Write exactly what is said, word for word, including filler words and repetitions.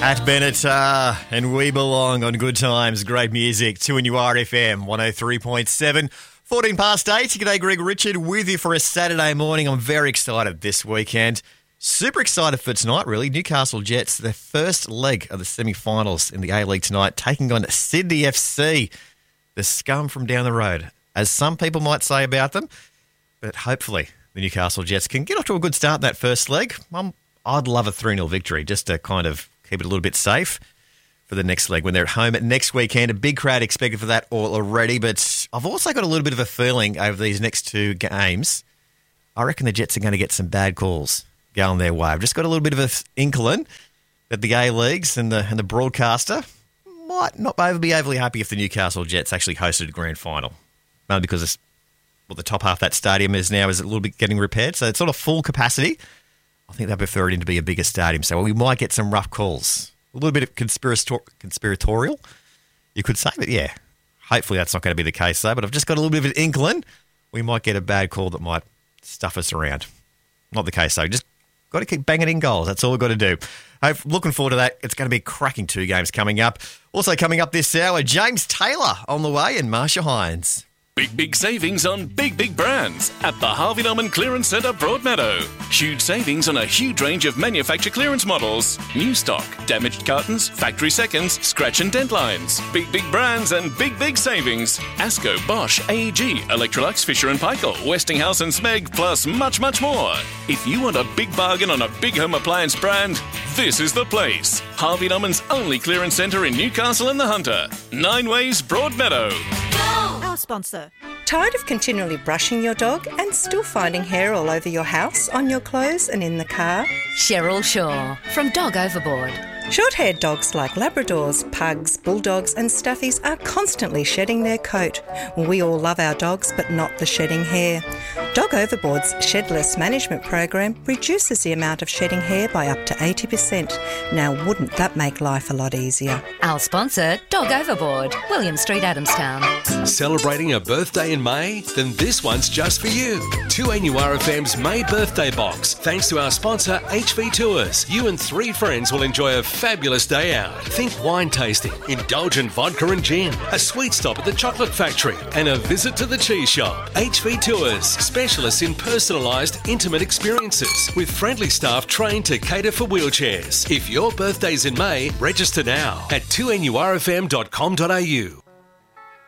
Pat Bennett uh, and We Belong on Good Times. Great music. two N U R F M, one oh three point seven. fourteen past eight. G'day, Greg Richard with you for a Saturday morning. I'm very excited this weekend. Super excited for tonight, really. Newcastle Jets, their first leg of the semi-finals in the A-League tonight, taking on Sydney F C, the scum from down the road, as some people might say about them. But hopefully the Newcastle Jets can get off to a good start in that first leg. Um, I'd love a three nil victory just to kind of keep it a little bit safe for the next leg when they're at home next weekend. A big crowd expected for that already, but I've also got a little bit of a feeling over these next two games, I reckon the Jets are going to get some bad calls going their way. I've just got a little bit of an inkling that the A-Leagues and the, and the broadcaster might not be overly happy if the Newcastle Jets actually hosted a grand final. Mainly because it's, well, the top half of that stadium is now is a little bit getting repaired, so it's sort of full capacity. I think they prefer it in to be a bigger stadium, so we might get some rough calls. A little bit of conspirator- conspiratorial, you could say, but yeah, hopefully that's not going to be the case though. But I've just got a little bit of an inkling we might get a bad call that might stuff us around. Not the case though, just got to keep banging in goals. That's all we've got to do. I'm looking forward to that. It's going to be cracking two games coming up. Also coming up this hour, James Taylor on the way and Marsha Hines. Big, big savings on big, big brands at the Harvey Norman Clearance Centre, Broadmeadow. Huge savings on a huge range of manufacturer clearance models. New stock, damaged cartons, factory seconds, scratch and dent lines. Big, big brands and big, big savings. Asco, Bosch, A E G, Electrolux, Fisher and Paykel, Westinghouse and Smeg, plus much, much more. If you want a big bargain on a big home appliance brand, this is the place. Harvey Norman's only clearance centre in Newcastle and the Hunter. Nine Ways, Broadmeadow. Our sponsor. Tired of continually brushing your dog and still finding hair all over your house, on your clothes and in the car? Cheryl Shaw from Dog Overboard. Short-haired dogs like Labradors, Pugs, Bulldogs and Stuffies are constantly shedding their coat. We all love our dogs, but not the shedding hair. Dog Overboard's Shedless Management Program reduces the amount of shedding hair by up to eighty percent. Now, wouldn't that make life a lot easier? Our sponsor, Dog Overboard, William Street, Adamstown. Celebrating a birthday in May? Then this one's just for you. two N U R F M's May birthday box. Thanks to our sponsor, H V Tours. You and three friends will enjoy a fabulous day out. Think wine tasting, indulgent vodka and gin, a sweet stop at the chocolate factory, and a visit to the cheese shop. H V Tours, specialists in personalised, intimate experiences with friendly staff trained to cater for wheelchairs. If your birthday's in May, register now at two N U R F M dot com dot A U.